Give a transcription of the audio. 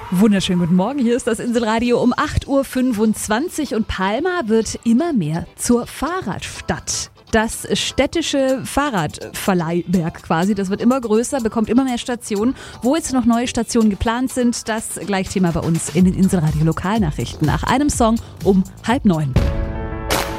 Wunderschönen guten Morgen, hier ist das Inselradio um 8.25 Uhr und Palma wird immer mehr zur Fahrradstadt. Das städtische Fahrradverleihwerk quasi, das wird immer größer, bekommt immer mehr Stationen. Wo jetzt noch neue Stationen geplant sind, das gleich Thema bei uns in den Inselradio Lokalnachrichten nach einem Song um 8:30.